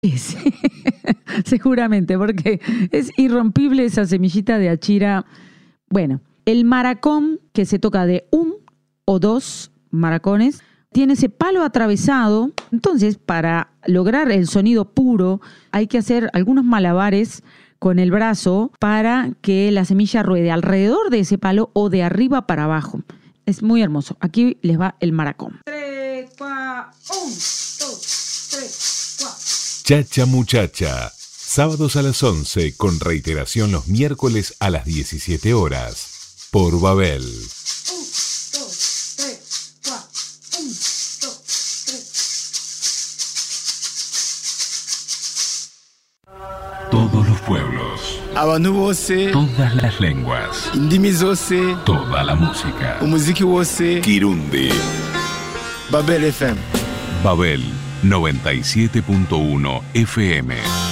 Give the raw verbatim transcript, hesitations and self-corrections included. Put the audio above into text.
Es, seguramente, porque es irrompible esa semillita de achira. Bueno, el maracón, que se toca de un o dos maracones, tiene ese palo atravesado. Entonces, para lograr el sonido puro, hay que hacer algunos malabares con el brazo para que la semilla ruede alrededor de ese palo o de arriba para abajo. Es muy hermoso. Aquí les va el maracón. Tres, cuatro, un, dos, tres, cuatro. Chacha Muchacha, sábados a las once, con reiteración los miércoles a las diecisiete horas, por Babel. Un, dos, tres, cuatro. Un, dos, tres. Todos los pueblos, Abantu bose, todas las lenguas, indimi zose, toda la música. umuziki wose, Kirundi. Babel F M. Babel noventa y siete punto uno F M.